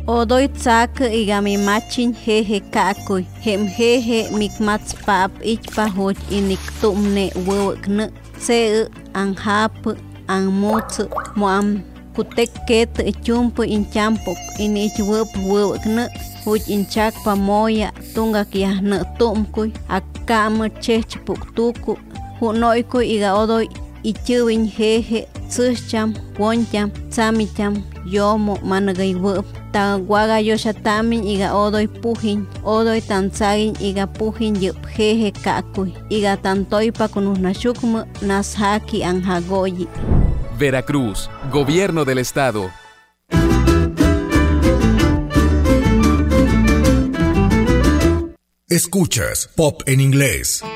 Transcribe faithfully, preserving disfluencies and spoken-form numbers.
Odoy tsak igami machin jeje kakuy. Hem jeje mikmats pap ichpa hoj inik tumne wewekne. Se anhap anmuts moam kutek ket chumpu inchampok inich wep wewekne. Hoj inchak pa moya tunga kiahne tumkuy. Akam chechpuk tuku. Hunoykuy iga odoy ichuwin jeje tsucham woncham tsamicham yomo managay wep. Ta waga yoshatamin iga odoy pujin, odoy tanzagin iga pujin yup jeje kakuy, iga tantoypa kunusnashukmu nashaki anjagoyi. Veracruz, Gobierno del Estado. Escuchas Pop en Inglés.